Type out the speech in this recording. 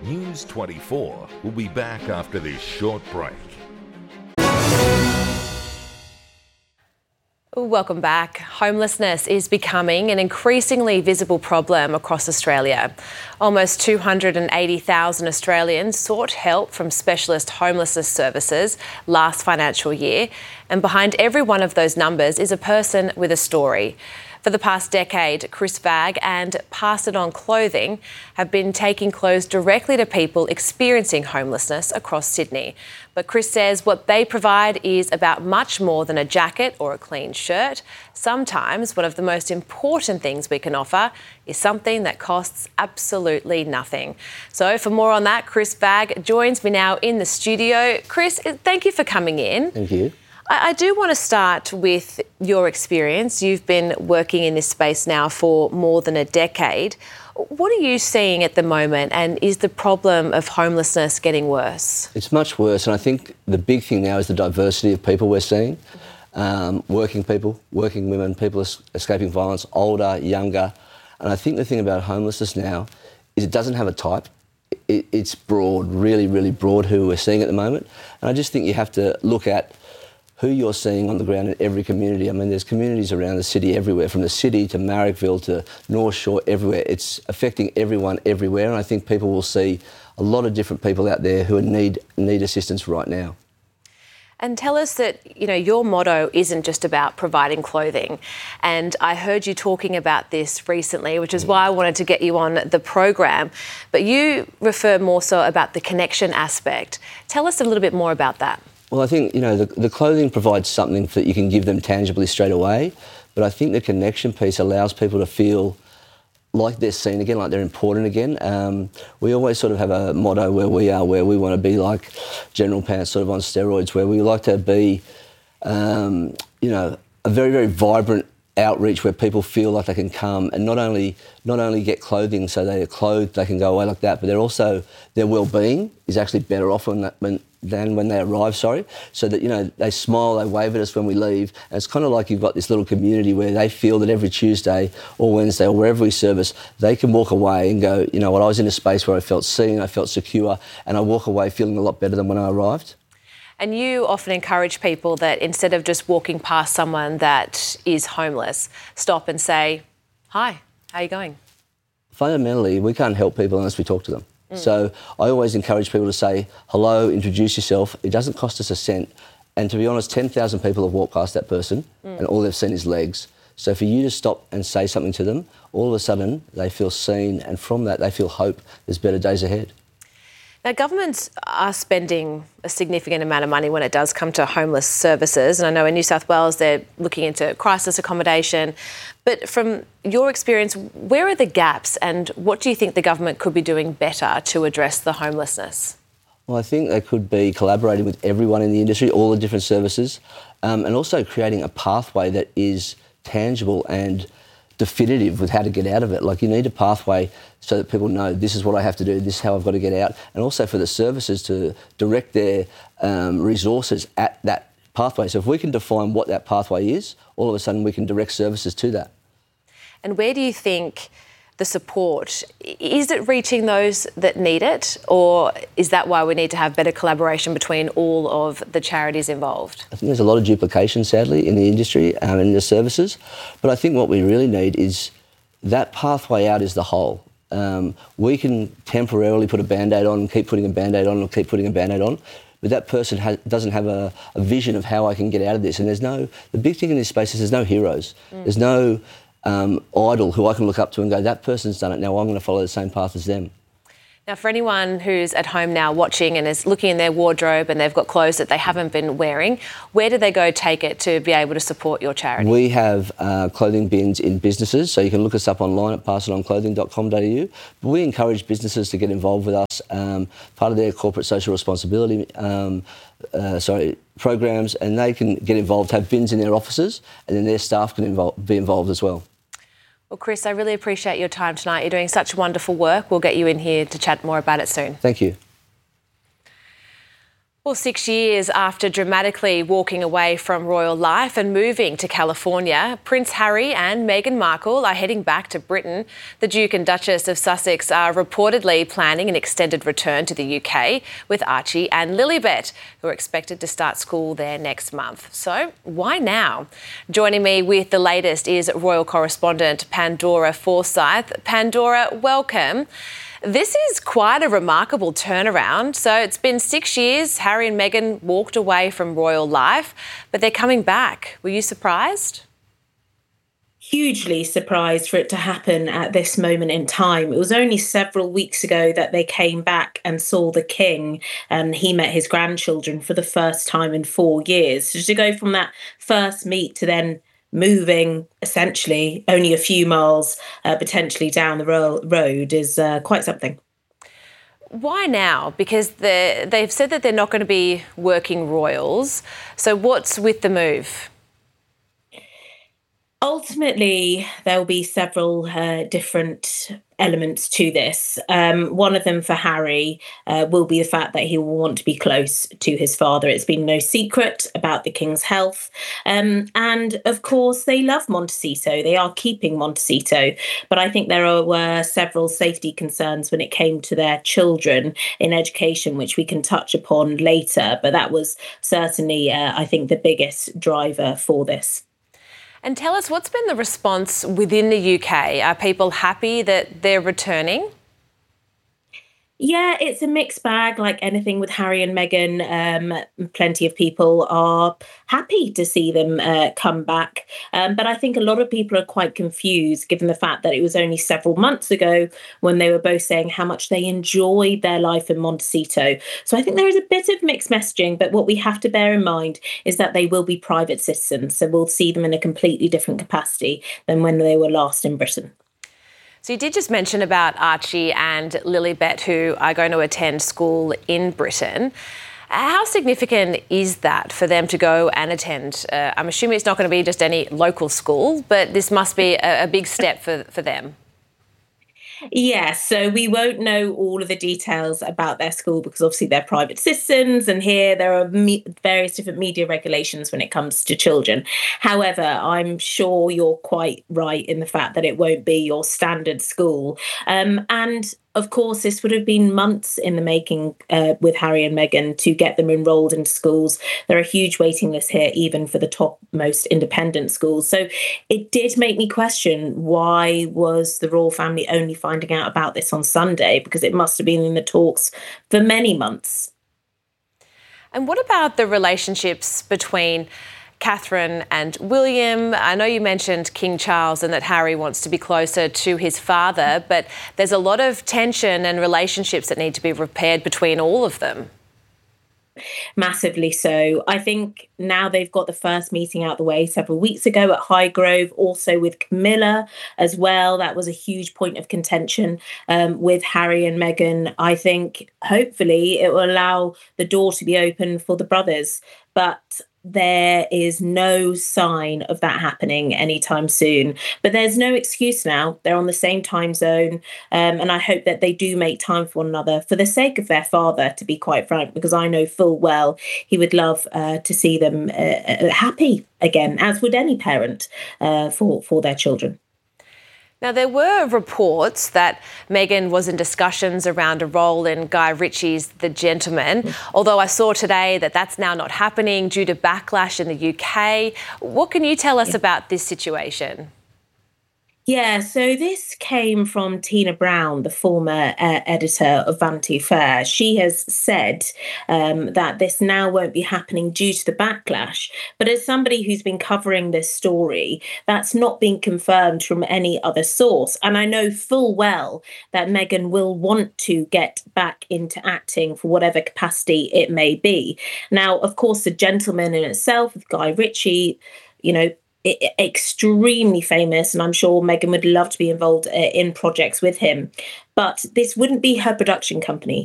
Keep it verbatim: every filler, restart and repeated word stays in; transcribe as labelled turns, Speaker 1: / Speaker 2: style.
Speaker 1: News twenty-four will be back after this short break.
Speaker 2: Welcome back. Homelessness is becoming an increasingly visible problem across Australia. Almost two hundred eighty thousand Australians sought help from specialist homelessness services last financial year, and behind every one of those numbers is a person with a story. For the past decade, Chris Vagg and Pass It On Clothing have been taking clothes directly to people experiencing homelessness across Sydney. But Chris says what they provide is about much more than a jacket or a clean shirt. Sometimes one of the most important things we can offer is something that costs absolutely nothing. So for more on that, Chris Vagg joins me now in the studio. Chris, thank you for coming in.
Speaker 3: Thank you.
Speaker 2: I do want to start with your experience. You've been working in this space now for more than a decade. What are you seeing at the moment, and is the problem of homelessness getting worse?
Speaker 3: It's much worse, and I think the big thing now is the diversity of people we're seeing. Um, working people, working women, people es- escaping violence, older, younger. And I think the thing about homelessness now is it doesn't have a type. It, it's broad, really, really broad who we're seeing at the moment. And I just think you have to look at who you're seeing on the ground in every community. I mean, there's communities around the city everywhere, from the city to Marrickville to North Shore, everywhere. It's affecting everyone everywhere, and I think people will see a lot of different people out there who need need assistance right now.
Speaker 2: And tell us that, you know, your motto isn't just about providing clothing. And I heard you talking about this recently, which is why I wanted to get you on the program. But you refer more so about the connection aspect. Tell us a little bit more about that.
Speaker 3: Well, I think, you know, the, the clothing provides something that you can give them tangibly straight away, but I think the connection piece allows people to feel like they're seen again, like they're important again. Um, we always sort of have a motto where we are, where we want to be like General Pants sort of on steroids, where we like to be, um, you know, a very, very vibrant outreach where people feel like they can come and not only not only get clothing so they are clothed, they can go away like that, but they're also, their well-being is actually better off when that, when, than when they arrive, sorry. So that, you know, they smile, they wave at us when we leave. And it's kind of like you've got this little community where they feel that every Tuesday or Wednesday or wherever we service, they can walk away and go, you know what, I was in a space where I felt seen, I felt secure, and I walk away feeling a lot better than when I arrived.
Speaker 2: And you often encourage people that instead of just walking past someone that is homeless, stop and say, hi, how are you going?
Speaker 3: Fundamentally, we can't help people unless we talk to them. Mm. So I always encourage people to say, hello, introduce yourself. It doesn't cost us a cent. And to be honest, ten thousand people have walked past that person mm. and all they've seen is legs. So for you to stop and say something to them, all of a sudden they feel seen, and from that they feel hope. There's better days ahead.
Speaker 2: Now, governments are spending a significant amount of money when it does come to homeless services. And I know in New South Wales they're looking into crisis accommodation. But from your experience, where are the gaps, and what do you think the government could be doing better to address the homelessness?
Speaker 3: Well, I think they could be collaborating with everyone in the industry, all the different services, um, and also creating a pathway that is tangible and definitive with how to get out of it. Like, you need a pathway so that people know this is what I have to do, this is how I've got to get out, and also for the services to direct their um, resources at that pathway. So if we can define what that pathway is, all of a sudden we can direct services to that.
Speaker 2: And where do you think the support, is it reaching those that need it, or is that why we need to have better collaboration between all of the charities involved?
Speaker 3: I think there's a lot of duplication, sadly, in the industry um, and in the services, but I think what we really need is that pathway out is the whole. Um, we can temporarily put a Band-Aid on and keep putting a Band-Aid on and keep putting a Band-Aid on, but that person has, doesn't have a, a vision of how I can get out of this. And there's no, the big thing in this space is there's no heroes. Mm. There's no um, idol who I can look up to and go, that person's done it, now I'm going to follow the same path as them.
Speaker 2: Now, for anyone who's at home now watching and is looking in their wardrobe and they've got clothes that they haven't been wearing, where do they go take it to be able to support your charity?
Speaker 3: We have uh, clothing bins in businesses, so you can look us up online at pass it on clothing dot com dot a u. But we encourage businesses to get involved with us, um, part of their corporate social responsibility um, uh, sorry, programs, and they can get involved, have bins in their offices, and then their staff can involve, be involved as well.
Speaker 2: Well, Chris, I really appreciate your time tonight. You're doing such wonderful work. We'll get you in here to chat more about it soon.
Speaker 3: Thank you.
Speaker 2: Well, six years after dramatically walking away from royal life and moving to California, Prince Harry and Meghan Markle are heading back to Britain. The Duke and Duchess of Sussex are reportedly planning an extended return to the U K with Archie and Lilibet, who are expected to start school there next month. So why now? Joining me with the latest is royal correspondent Pandora Forsyth. Pandora, welcome. This is quite a remarkable turnaround. So it's been six years, Harry and Meghan walked away from royal life, but they're coming back. Were you surprised?
Speaker 4: Hugely surprised for it to happen at this moment in time. It was only several weeks ago that they came back and saw the King, and he met his grandchildren for the first time in four years. So to go from that first meet to then moving essentially only a few miles uh, potentially down the ro- road is uh, quite something.
Speaker 2: Why now? Because they've said that they're not going to be working royals. So what's with the move?
Speaker 4: Ultimately, there'll be several uh, different elements to this. Um, one of them for Harry uh, will be the fact that he will want to be close to his father. It's been no secret about the King's health. Um, and of course, they love Montecito. They are keeping Montecito. But I think there are, were several safety concerns when it came to their children in education, which we can touch upon later. But that was certainly, uh, I think, the biggest driver for this.
Speaker 2: And tell us, what's been the response within the U K? Are people happy that they're returning?
Speaker 4: Yeah, it's a mixed bag, like anything with Harry and Meghan. Um, plenty of people are happy to see them uh, come back. Um, but I think a lot of people are quite confused, given the fact that it was only several months ago when they were both saying how much they enjoyed their life in Montecito. So I think there is a bit of mixed messaging. But what we have to bear in mind is that they will be private citizens. So we'll see them in a completely different capacity than when they were last in Britain.
Speaker 2: So you did just mention about Archie and Lilibet, who are going to attend school in Britain. How significant is that for them to go and attend? Uh, I'm assuming it's not going to be just any local school, but this must be a, a big step for, for them.
Speaker 4: Yes, so we won't know all of the details about their school because obviously they're private citizens, and here there are me- various different media regulations when it comes to children. However, I'm sure you're quite right in the fact that it won't be your standard school. Um, and of course, this would have been months in the making uh, with Harry and Meghan to get them enrolled into schools. There are huge waiting lists here, even for the top most independent schools. So it did make me question, why was the royal family only finding out about this on Sunday? Because it must have been in the talks for many months.
Speaker 2: And what about the relationships between Catherine and William? I know you mentioned King Charles and that Harry wants to be closer to his father, but there's a lot of tension and relationships that need to be repaired between all of them.
Speaker 4: Massively so. I think now they've got the first meeting out the way several weeks ago at Highgrove, also with Camilla as well. That was a huge point of contention um, with Harry and Meghan. I think hopefully it will allow the door to be open for the brothers. But there is no sign of that happening anytime soon. But there's no excuse now. They're on the same time zone. Um, and I hope that they do make time for one another for the sake of their father, to be quite frank, because I know full well he would love uh, to see them uh, happy again, as would any parent uh, for, for their children.
Speaker 2: Now, there were reports that Meghan was in discussions around a role in Guy Ritchie's The Gentleman, although I saw today that that's now not happening due to backlash in the U K. What can you tell us about this situation?
Speaker 4: Yeah, so this came from Tina Brown, the former uh, editor of Vanity Fair. She has said um, that this now won't be happening due to the backlash. But as somebody who's been covering this story, that's not been confirmed from any other source. And I know full well that Meghan will want to get back into acting for whatever capacity it may be. Now, of course, The Gentleman in itself with Guy Ritchie, you know, extremely famous, and I'm sure Meghan would love to be involved in projects with him. But this wouldn't be her production company.